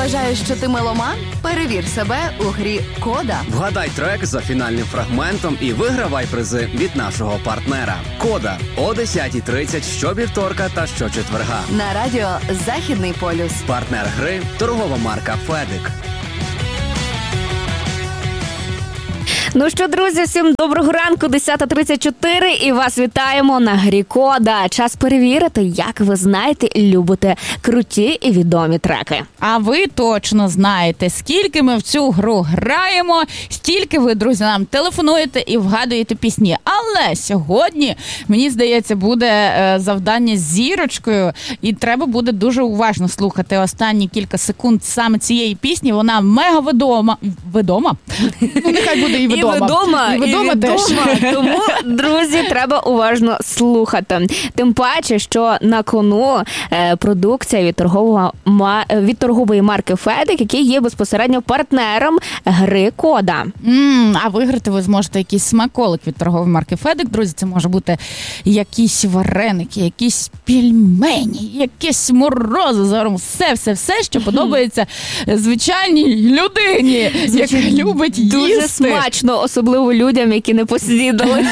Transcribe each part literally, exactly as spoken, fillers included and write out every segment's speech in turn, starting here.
Вважаєш, що ти меломан? Перевір себе у грі «Кода». Вгадай трек за фінальним фрагментом і вигравай призи від нашого партнера. «Кода» о десята тридцять щовівторка та щочетверга. На радіо «Західний полюс». Партнер гри – торгова марка «Федик». Ну що, друзі, всім доброго ранку, десята тридцять чотири, і вас вітаємо на грі «Кода». Час перевірити, як ви знаєте і любите круті і відомі треки. А ви точно знаєте, скільки ми в цю гру граємо, стільки ви, друзі, нам телефонуєте і вгадуєте пісні. Але сьогодні, мені здається, буде завдання з зірочкою, і треба буде дуже уважно слухати останні кілька секунд саме цієї пісні. Вона мега відома. Відома? Ну, нехай буде і відома. І відома, і відома, і теж. відома. Тому, друзі, треба уважно слухати. Тим паче, що на кону е, продукція від, торгового, ма, від торгової марки «Федик», який є безпосередньо партнером гри «Кода». Mm, а виграти ви зможете якийсь смаколик від торгової марки «Федик». Друзі, це може бути якісь вареники, якісь пельмені, якесь морозиво, все-все-все, що подобається звичайній людині, яка любить їсти. Дуже смачно, особливо людям, які не поснідали.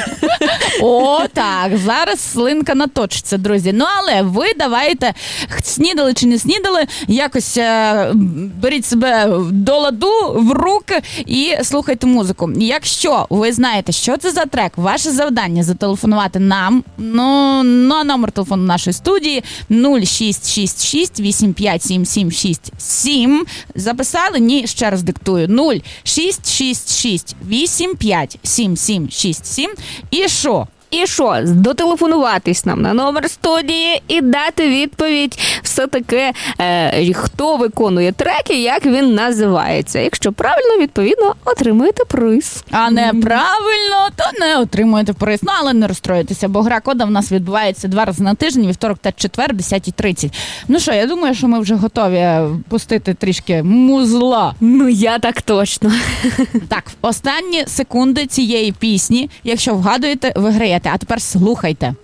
О, так, зараз слинка наточиться, друзі. Ну, але ви давайте, снідали чи не снідали, якось е, беріть себе до ладу, в руки і слухайте музику. Якщо ви знаєте, що це за трек, ваше завдання зателефонувати нам, ну, на номер телефону нашої студії нуль шість шість шість вісім п'ять сім сім шість сім. Записали? Ні, ще раз диктую. нуль шість шість шість вісім п'ять сім сім шість сім. І що? І що? Дотелефонуватись нам на номер студії і дати відповідь все-таки, е, хто виконує трек і як він називається. Якщо правильно, відповідно, отримуєте приз. А неправильно, то не отримуєте приз. Ну, але не розстроїтеся, бо гра «Кода» в нас відбувається два рази на тиждень, вівторок та четвер, десята тридцять. Ну що, я думаю, що ми вже готові пустити трішки музла. Ну, я так точно. Так, останні секунди цієї пісні, якщо вгадуєте, виграєте. А тепер слухайте.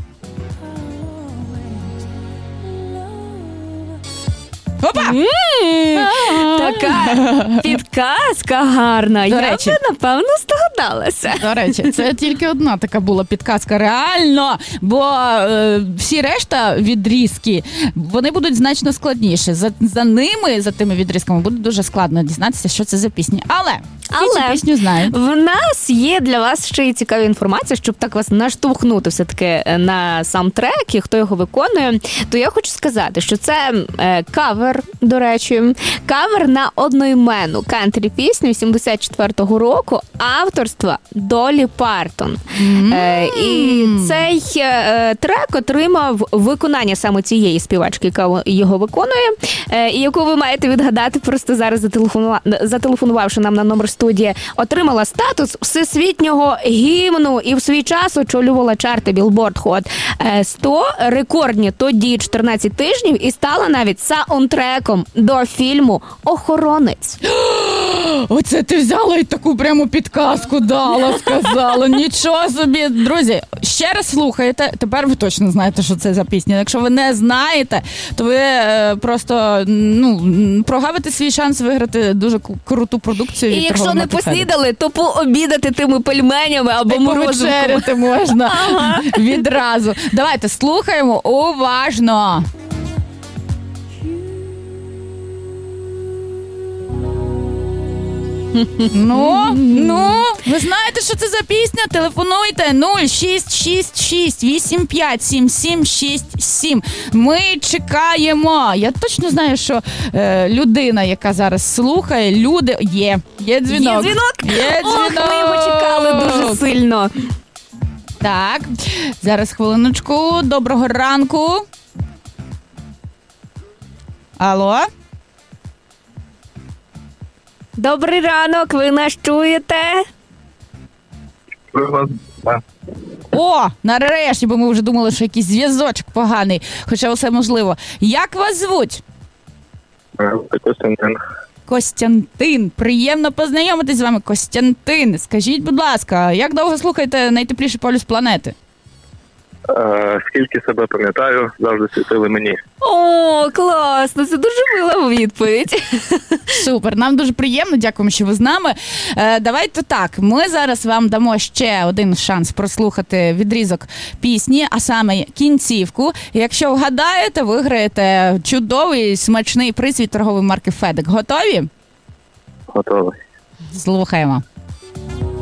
Опа! М-м, така підказка гарна. До Я речі. би, напевно, здогадалася. До речі, це тільки одна така була підказка. Реально, бо е, всі решта відрізки, вони будуть значно складніші. За, за ними, за тими відрізками, буде дуже складно дізнатися, що це за пісні. Але всі Але цю пісню знають. В нас є для вас ще й цікава інформація, щоб так вас наштовхнути все-таки на сам трек і хто його виконує. То я хочу сказати, що це е, кавер, до речі, кавер на одноіменну кантрі-пісню сімдесят четвертого року авторства Долі Партон. Mm-hmm. Е, і цей е, трек отримав виконання саме цієї співачки, яка його виконує, е, і яку ви маєте відгадати просто зараз, зателефонува... зателефонувавши нам на номер студії, отримала статус всесвітнього гімну і в свій час очолювала чарти Billboard Hot сто, рекордні тоді чотирнадцять тижнів, і стала навіть саундтреком до фільму «Охоронець». Оце ти взяла і таку прямо підказку дала, сказала. Нічого собі. Друзі, ще раз слухаєте, тепер ви точно знаєте, що це за пісня. Якщо ви не знаєте, то ви е, просто ну, прогавите свій шанс виграти дуже круту продукцію. І якщо не поснідали, то пообідати тими пельменями або морозивком. Повечеряти можна ага. відразу. Давайте слухаємо уважно. Ну, ну, ви знаєте, що це за пісня? Телефонуйте нуль шість шість шість вісім п'ять сім сім шість сім. Ми чекаємо. Я точно знаю, що е, людина, яка зараз слухає, люди, є. Є дзвінок. Є дзвінок? Є Ох, дзвінок. ми його чекали дуже сильно. Так, зараз хвилиночку. Доброго ранку. Алло? Добрий ранок, ви нас чуєте? О, нарешті, бо ми вже думали, що якийсь зв'язочок поганий, хоча все можливо. Як вас звуть? Костянтин. Костянтин. Приємно познайомитись з вами, Костянтин. Скажіть, будь ласка, як довго слухаєте найтепліший полюс планети? Е, скільки себе пам'ятаю, завжди світили мені. О, класно, це дуже мила відповідь. Супер, нам дуже приємно, дякуємо, що ви з нами. Е, давайте так, ми зараз вам дамо ще один шанс прослухати відрізок пісні, а саме кінцівку. Якщо вгадаєте, виграєте чудовий, смачний приз від торгової марки «Федек». Готові? Готовий. Слухаємо.